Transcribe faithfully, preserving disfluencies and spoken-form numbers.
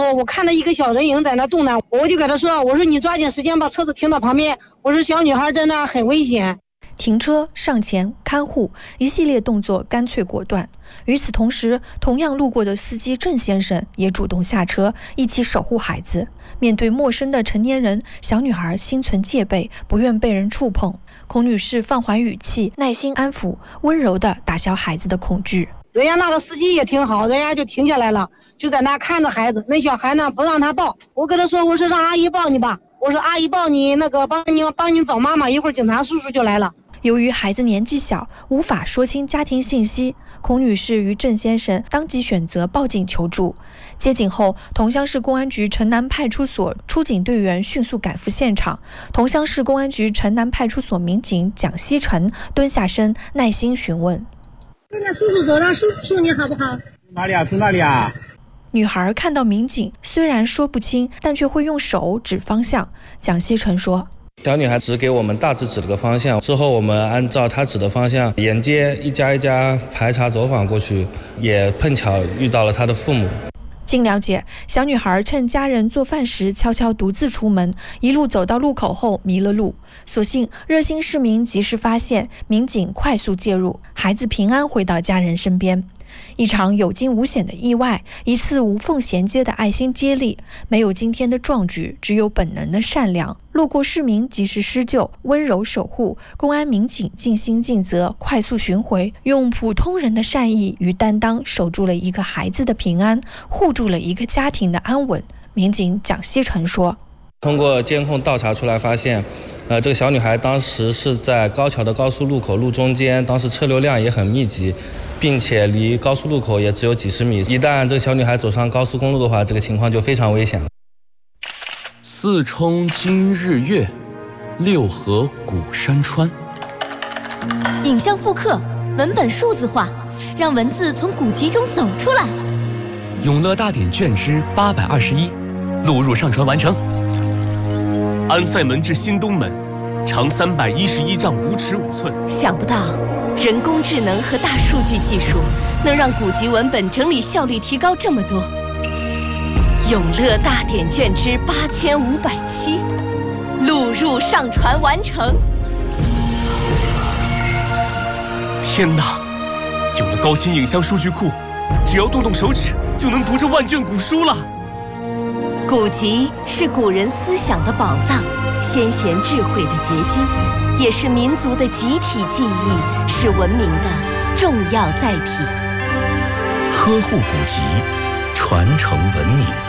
候，我看到一个小人影在那动呢，我就给他说，我说你抓紧时间把车子停到旁边，我说小女孩在那很危险。 停车、上前、看护，一系列动作干脆果断。与此同时，同样路过的司机郑先生也主动下车，一起守护孩子。面对陌生的成年人，小女孩心存戒备，不愿被人触碰。孔女士放缓语气，耐心安抚，温柔地打消孩子的恐惧。 人家那个司机也挺好，人家就停下来了，就在那看着孩子。那小孩呢，不让他抱，我跟他说，我说让阿姨抱你吧，我说阿姨抱你，那个帮你帮你找妈妈，一会儿警察叔叔就来了。 由于孩子年纪小，无法说清家庭信息，孔女士与郑先生当即选择报警求助。接警后，桐乡市公安局城南派出所出警队员迅速赶赴现场。桐乡市公安局城南派出所民警蒋锡成蹲下身，耐心询问：“ 那个叔叔走了，叔叔你好不好？ 哪里啊？住哪里啊？” 女孩看到民警，虽然说不清，但却会用手指方向。蒋锡成说：“ 小女孩指给我们大致指了个方向，之后我们按照她指的方向沿街一家一家排查走访过去，也碰巧遇到了她的父母。 经了解，小女孩趁家人做饭时悄悄独自出门，一路走到路口后迷了路。所幸热心市民及时发现，民警快速介入，孩子平安回到家人身边。一场有惊无险的意外，一次无缝衔接的爱心接力，没有今天的壮举，只有本能的善良。路过市民及时施救，温柔守护，公安民警尽心尽责，快速巡回，用普通人的善意与担当守住了一个孩子的平安，护住了一个家庭的安稳。民警蒋锡成说：“ 通过监控倒查出来，发现，呃，这个小女孩当时是在高桥的高速路口路中间，当时车流量也很密集，并且离高速路口也只有几十米。一旦这个小女孩走上高速公路的话，这个情况就非常危险了。” 四冲今日月，六合古山川。 影像复刻，文本数字化，让文字从古籍中走出来。 永乐大典卷之八百二十一，录入上传完成。 安塞门至新东门，长三百一十一丈五尺五寸。 想不到，人工智能和大数据技术能让古籍文本整理效率提高这么多。永乐大典卷之八千五百七，录入上传完成。 天哪！有了高清影像数据库，只要动动手指就能读这万卷古书了。 古籍是古人思想的宝藏，先贤智慧的结晶，也是民族的集体记忆，是文明的重要载体。 呵护古籍，传承文明。